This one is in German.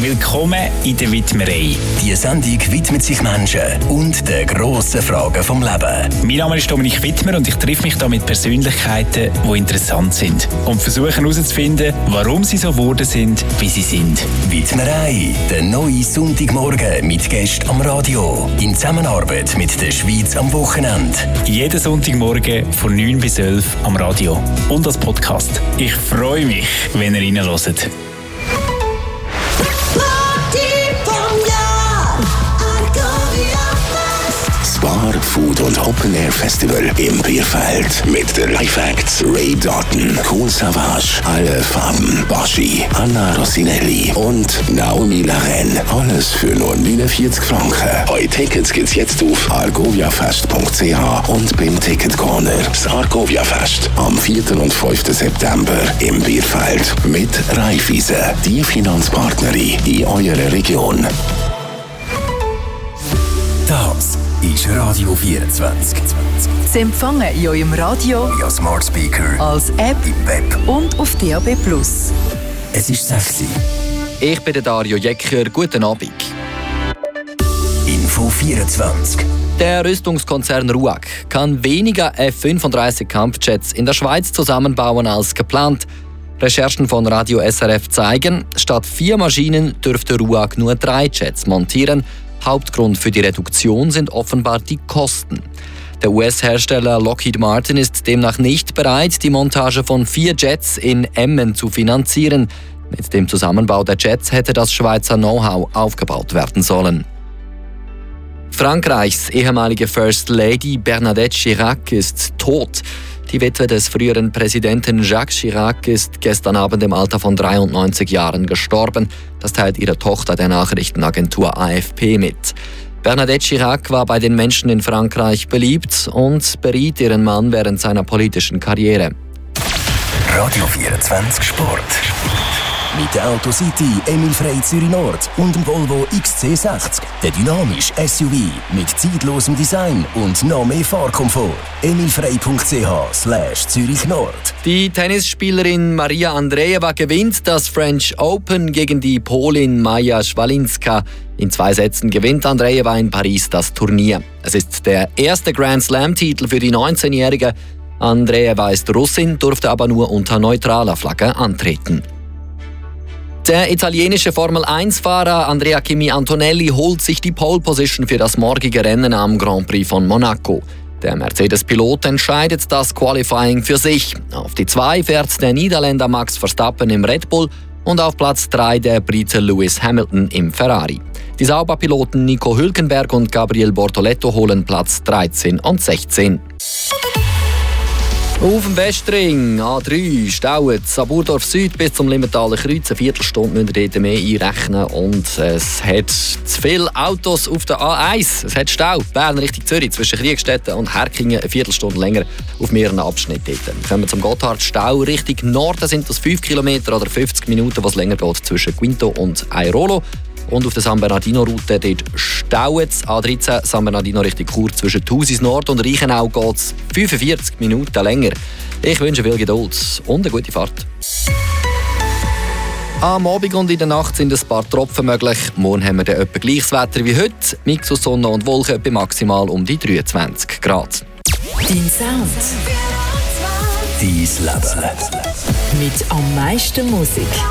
Willkommen in der Widmerei. Die Sendung widmet sich Menschen und den grossen Fragen vom Leben. Mein Name ist Dominik Wittmer und ich treffe mich hier mit Persönlichkeiten, die interessant sind und versuche herauszufinden, warum sie so geworden sind, wie sie sind. Widmerei, der neue Sonntagmorgen mit Gästen am Radio. In Zusammenarbeit mit der Schweiz am Wochenende. Jeden Sonntagmorgen von 9 bis 11 am Radio und als Podcast. Ich freue mich, wenn ihr reinhört. Bar, Food und Open Air Festival im Bierfeld mit den Live-Acts Ray Doughton, Kool Savas, Alle Farben, Baschi, Anna Rossinelli und Naomi Laren. Alles für nur 49 Franken. Eure Tickets gibt's jetzt auf argoviafest.ch und beim Ticket Corner. Das Argovia Fest am 4. und 5. September im Bierfeld mit Raiffeisen, die Finanzpartnerin in eurer Region. Das ist Radio 24. Sie empfangen in eurem Radio, via Smart Speaker, als App im Web und auf DAB+. Es ist sexy. Ich bin Dario Jecker. Guten Abend. Info 24. Der Rüstungskonzern RUAG kann weniger F-35 Kampfjets in der Schweiz zusammenbauen als geplant. Recherchen von Radio SRF zeigen, statt 4 Maschinen dürfte RUAG nur 3 Jets montieren. Hauptgrund für die Reduktion sind offenbar die Kosten. Der US-Hersteller Lockheed Martin ist demnach nicht bereit, die Montage von 4 Jets in Emmen zu finanzieren. Mit dem Zusammenbau der Jets hätte das Schweizer Know-how aufgebaut werden sollen. Frankreichs ehemalige First Lady Bernadette Chirac ist tot. Die Witwe des früheren Präsidenten Jacques Chirac ist gestern Abend im Alter von 93 Jahren gestorben. Das teilt ihre Tochter der Nachrichtenagentur AFP mit. Bernadette Chirac war bei den Menschen in Frankreich beliebt und beriet ihren Mann während seiner politischen Karriere. Radio 24 Sport. Mit der Autocity Emil Frey Zürich Nord und dem Volvo XC60. Der dynamische SUV mit zeitlosem Design und noch mehr Fahrkomfort. emilfrey.ch/Zürich Nord. Die Tennisspielerin Maria Andreeva gewinnt das French Open gegen die Polin Maja Schwalinska. In 2 Sätzen gewinnt Andreeva in Paris das Turnier. Es ist der erste Grand Slam-Titel für die 19-Jährige. Andreeva ist Russin, durfte aber nur unter neutraler Flagge antreten. Der italienische Formel-1-Fahrer Andrea Kimi Antonelli holt sich die Pole-Position für das morgige Rennen am Grand Prix von Monaco. Der Mercedes-Pilot entscheidet das Qualifying für sich. Auf die 2 fährt der Niederländer Max Verstappen im Red Bull und auf Platz 3 der Brite Lewis Hamilton im Ferrari. Die Sauberpiloten Nico Hülkenberg und Gabriel Bortoletto holen Platz 13 und 16. Auf dem Westring A3 staut ab Urdorf Süd bis zum Limmentaler Kreuz. Eine Viertelstunde müsst ihr dort mehr einrechnen. Und es hat zu viele Autos auf der A1. Es hat Stau. Bern Richtung Zürich zwischen Kriegstetten und Herkingen eine Viertelstunde länger auf mehreren Abschnitten. Kommen wir zum Gotthardstau. Richtung Norden sind das 5 Kilometer oder 50 Minuten, was länger geht zwischen Quinto und Airolo. Und auf der San Bernardino-Route dort staut es. A13 San Bernardino Richtung Chur zwischen Thusis Nord und Reichenau geht es 45 Minuten länger. Ich wünsche viel Geduld und eine gute Fahrt. Am Abend und in der Nacht sind ein paar Tropfen möglich. Morgen haben wir dann etwa gleiches Wetter wie heute. Mix aus Sonne und Wolken bei maximal um die 23 Grad. Dein Sound. Dein Leben. Mit am meisten Musik.